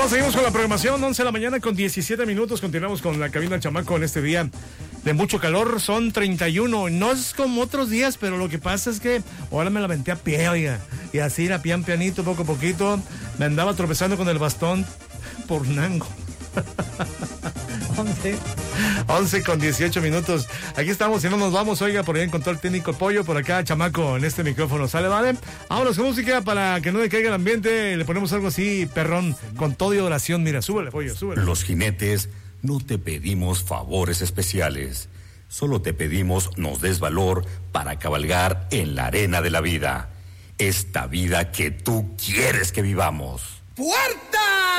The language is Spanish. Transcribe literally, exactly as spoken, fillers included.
Bueno, seguimos con la programación, once de la mañana con diecisiete minutos. Continuamos con la cabina del chamaco en este día de mucho calor. Son treinta y uno. No es como otros días, pero lo que pasa es que ahora me la aventé a pie, oiga. Y así, la pian pianito, poco a poquito. Me andaba tropezando con el bastón por nango. once, once con dieciocho minutos. Aquí estamos y no nos vamos, oiga, por ahí encontró el técnico Pollo, por acá chamaco en este micrófono. ¿Sale, vale? Vámonos con música para que no le caiga el ambiente. Le ponemos algo así, perrón, con todo y oración. Mira, súbele, Pollo, súbele. Los jinetes no te pedimos favores especiales. Solo te pedimos nos des valor para cabalgar en la arena de la vida. Esta vida que tú quieres que vivamos. ¡Puerta!